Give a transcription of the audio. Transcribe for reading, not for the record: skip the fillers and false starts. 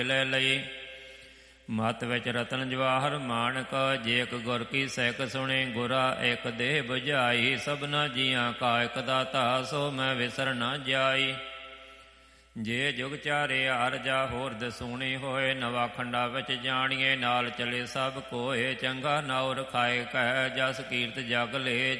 ਲੈ ਲਈ। ਮਤ ਵਿੱਚ ਰਤਨ ਜਵਾਹਰ ਮਾਣਕ, ਜੇ ਇੱਕ ਗੁਰ ਕੀ ਸਹਿਕ ਸੁਣੇ ਗੁਰਾ ਇੱਕ ਦੇਹ ਬੁਝਾਈ। ਸਭਨਾ ਜੀਆਂ ਕਾ ਇੱਕ ਦਾਤਾ ਸੋ ਮੈਂ ਵਿਸਰ ਨਾ ਜਾਈ। ਜੇ ਜੁਗ ਚਾਰੇ ਆਰਜਾ ਹੋਰ ਦਸੂਣੀ ਹੋਏ, ਨਵਾ ਖੰਡਾ ਵਿੱਚ ਜਾਣੀਏ ਨਾਲ ਚਲੇ ਸਭ ਕੋਏ। ਚੰਗਾ ਨਾਉ ਰਖਾਏ ਕਹਿ ਜਸ ਕੀਰਤ ਜਗ ਲੇ